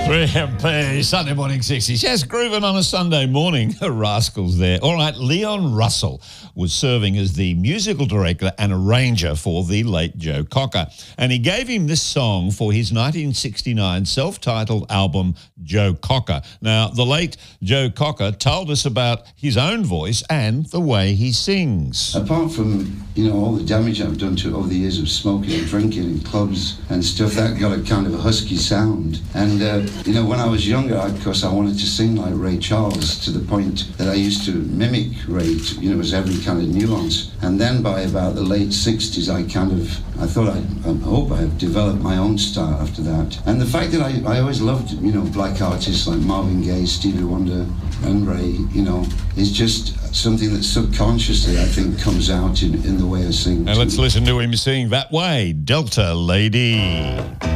3MP, Sunday Morning 60s. Yes, grooving on a Sunday morning. Rascals there. All right, Leon Russell was serving as the musical director and arranger for the late Joe Cocker. And he gave him this song for his 1969 self-titled album, Joe Cocker. Now, the late Joe Cocker told us about his own voice and the way he sings. Apart from, all the damage I've done to it over the years of smoking and drinking in clubs and stuff, that got a kind of a husky sound. And, when I was younger, of course, I wanted to sing like Ray Charles, to the point that I used to mimic Ray, as every kind of nuance. And then by about the late 60s, I hope I have developed my own style after that. And the fact that I always loved, black artists like Marvin Gaye, Stevie Wonder, and Ray, is just something that subconsciously, I think, comes out in the way I sing. And let's listen to him sing That Way, Delta Lady.